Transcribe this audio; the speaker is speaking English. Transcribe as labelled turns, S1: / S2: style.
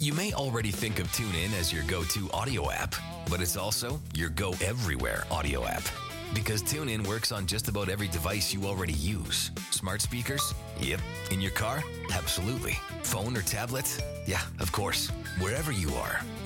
S1: You may already think of TuneIn as your go-to audio app, but it's also your go everywhere audio app. Because TuneIn works on just about every device you already use. Smart speakers? Yep. In your car? Absolutely. Phone or tablet? Yeah, of course. Wherever you are,